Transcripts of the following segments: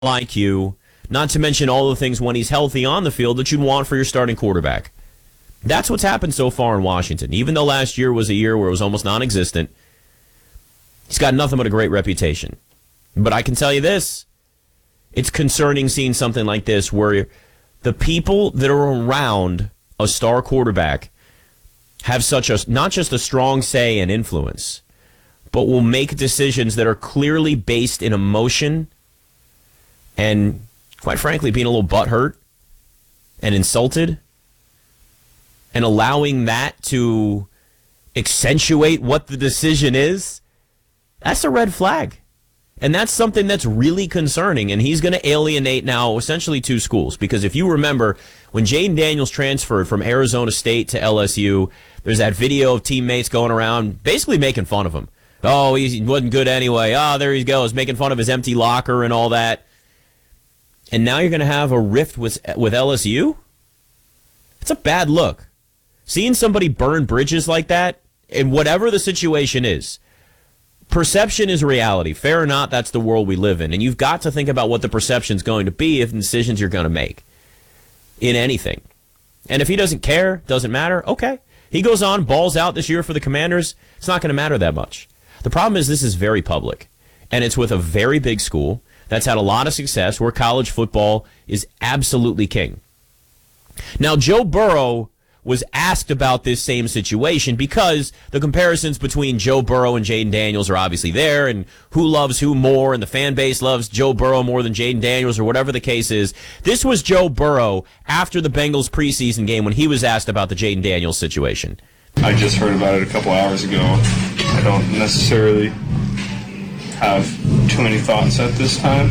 IQ, not to mention all the things when he's healthy on the field that you'd want for your starting quarterback. That's what's happened so far in Washington. Even though last year was a year where it was almost non-existent, he's got nothing but a great reputation. But I can tell you this, it's concerning seeing something like this where the people that are around a star quarterback have such a, not just a strong say and influence, but will make decisions that are clearly based in emotion and, quite frankly, being a little butthurt and insulted and allowing that to accentuate what the decision is. That's a red flag. And that's something that's really concerning. And he's going to alienate now essentially two schools. Because if you remember, when Jayden Daniels transferred from Arizona State to LSU, there's that video of teammates going around basically making fun of him. Oh, he wasn't good anyway. Oh, there he goes, making fun of his empty locker and all that. And now you're going to have a rift with LSU? It's a bad look. Seeing somebody burn bridges like that, and whatever the situation is, perception is reality. Fair or not, that's the world we live in. And you've got to think about what the perception's going to be if the decisions you're going to make in anything. And if he doesn't care, doesn't matter, okay. He goes on, balls out this year for the Commanders, it's not going to matter that much. The problem is this is very public, and it's with a very big school that's had a lot of success where college football is absolutely king. Now, Joe Burrow was asked about this same situation because the comparisons between Joe Burrow and Jayden Daniels are obviously there, and who loves who more, and the fan base loves Joe Burrow more than Jayden Daniels, or whatever the case is. This was Joe Burrow after the Bengals preseason game when he was asked about the Jayden Daniels situation. I just heard about it a couple hours ago. I don't necessarily have too many thoughts at this time.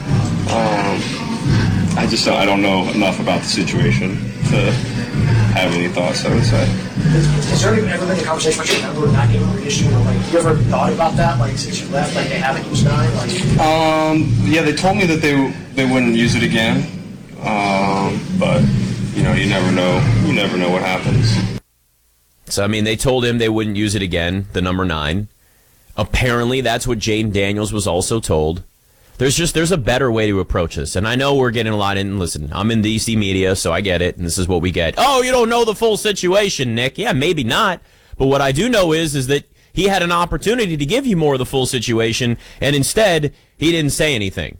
I don't know enough about the situation to have any thoughts, I would say. Has there ever been a conversation with your member not giving an issue? Like, you ever thought about that, like, since you left, like, they haven't used 9? Like, yeah, they told me that they wouldn't use it again. But, you never know. You never know what happens. So, I mean, they told him they wouldn't use it again, the number 9. Apparently, that's what Jayden Daniels was also told. There's a better way to approach this. And I know we're getting a lot in. Listen, I'm in DC media, so I get it, and this is what we get. Oh, you don't know the full situation, Nick. Yeah, maybe not. But what I do know is that he had an opportunity to give you more of the full situation, and instead, he didn't say anything.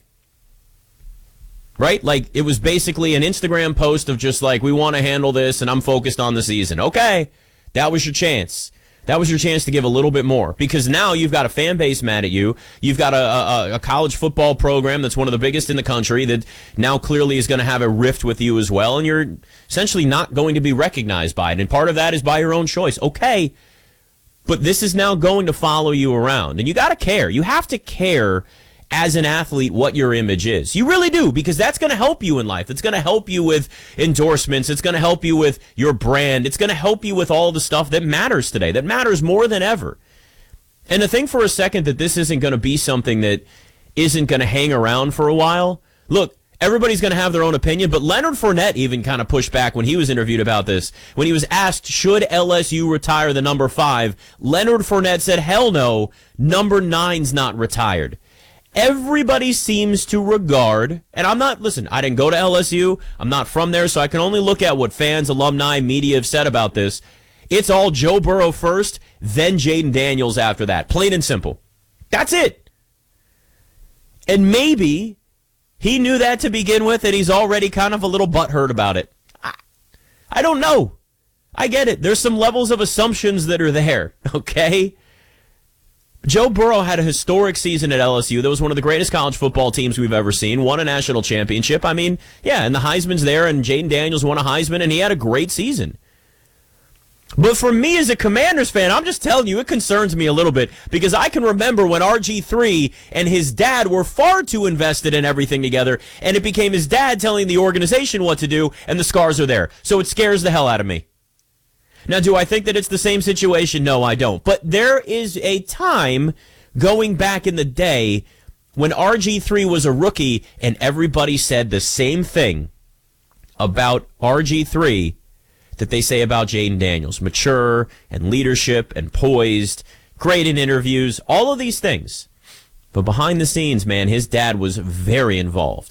Right? Like, it was basically an Instagram post of just like, we want to handle this, and I'm focused on the season. Okay, that was your chance. That was your chance to give a little bit more, because now you've got a fan base mad at you. You've got a college football program that's one of the biggest in the country that now clearly is going to have a rift with you as well, and you're essentially not going to be recognized by it. And part of that is by your own choice. Okay, but this is now going to follow you around, and you got to care. You have to care as an athlete what your image is. You really do, because that's going to help you in life. It's going to help you with endorsements. It's going to help you with your brand. It's going to help you with all the stuff that matters today, that matters more than ever. And to think for a second that this isn't going to be something that isn't going to hang around for a while. Look, everybody's going to have their own opinion, but Leonard Fournette even kind of pushed back when he was interviewed about this. When he was asked, should LSU retire the number 5, Leonard Fournette said, hell no, number 9's not retired. Everybody seems to regard, and I'm not, listen, I didn't go to LSU, I'm not from there, so I can only look at what fans, alumni, media have said about this. It's all Joe Burrow first, then Jayden Daniels after that. Plain and simple. That's it. And maybe he knew that to begin with, and he's already kind of a little butthurt about it. I don't know. I get it. There's some levels of assumptions that are there, okay? Joe Burrow had a historic season at LSU. That was one of the greatest college football teams we've ever seen. Won a national championship. I mean, yeah, and the Heisman's there, and Jayden Daniels won a Heisman, and he had a great season. But for me as a Commanders fan, I'm just telling you, it concerns me a little bit, because I can remember when RG3 and his dad were far too invested in everything together, and it became his dad telling the organization what to do, and the scars are there. So it scares the hell out of me. Now, do I think that it's the same situation? No, I don't. But there is a time going back in the day when RG3 was a rookie and everybody said the same thing about RG3 that they say about Jayden Daniels. Mature and leadership and poised, great in interviews, all of these things. But behind the scenes, man, his dad was very involved.